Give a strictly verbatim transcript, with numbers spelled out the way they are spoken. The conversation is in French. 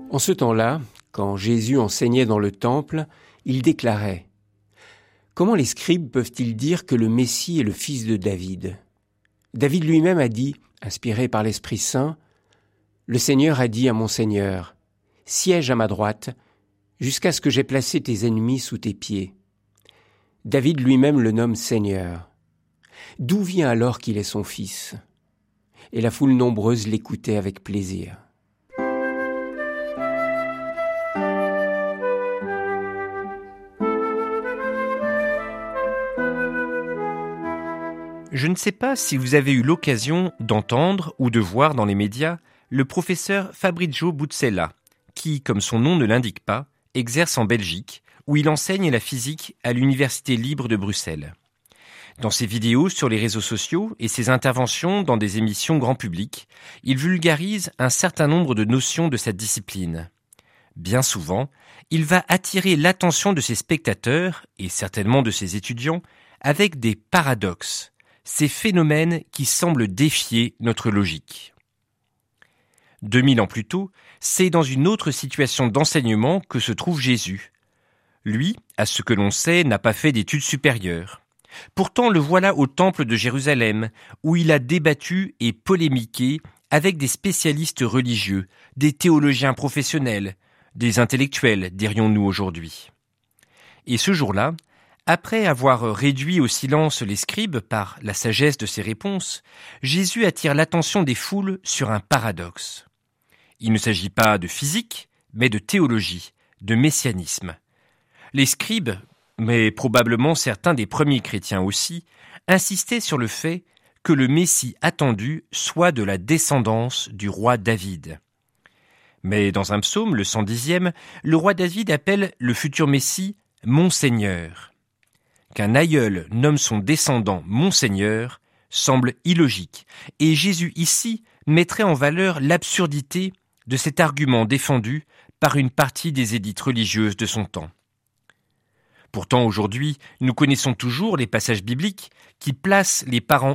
En ce temps-là, quand Jésus enseignait dans le temple, il déclarait « Comment les scribes peuvent-ils dire que le Messie est le fils de David ?» David lui-même a dit, inspiré par l'Esprit Saint, « Le Seigneur a dit à mon Seigneur, « Siège à ma droite, jusqu'à ce que j'aie placé tes ennemis sous tes pieds. » David lui-même le nomme Seigneur. D'où vient alors qu'il est son fils ? Et la foule nombreuse l'écoutait avec plaisir. Je ne sais pas si vous avez eu l'occasion d'entendre ou de voir dans les médias le professeur Fabrizio Buzzella, qui, comme son nom ne l'indique pas, exerce en Belgique, où il enseigne la physique à l'Université libre de Bruxelles. Dans ses vidéos sur les réseaux sociaux et ses interventions dans des émissions grand public, il vulgarise un certain nombre de notions de cette discipline. Bien souvent, il va attirer l'attention de ses spectateurs, et certainement de ses étudiants, avec des paradoxes, ces phénomènes qui semblent défier notre logique. Deux mille ans plus tôt, c'est dans une autre situation d'enseignement que se trouve Jésus. Lui, à ce que l'on sait, n'a pas fait d'études supérieures. Pourtant, le voilà au temple de Jérusalem, où il a débattu et polémiqué avec des spécialistes religieux, des théologiens professionnels, des intellectuels, dirions-nous aujourd'hui. Et ce jour-là, après avoir réduit au silence les scribes par la sagesse de ses réponses, Jésus attire l'attention des foules sur un paradoxe. Il ne s'agit pas de physique, mais de théologie, de messianisme. Les scribes, mais probablement certains des premiers chrétiens aussi, insistaient sur le fait que le Messie attendu soit de la descendance du roi David. Mais dans un psaume, le cent dixième, le roi David appelle le futur Messie « Mon Seigneur ». Qu'un aïeul nomme son descendant « Mon Seigneur » semble illogique, et Jésus ici mettrait en valeur l'absurdité de cet argument défendu par une partie des élites religieuses de son temps. Pourtant, aujourd'hui, nous connaissons toujours les passages bibliques qui placent les parents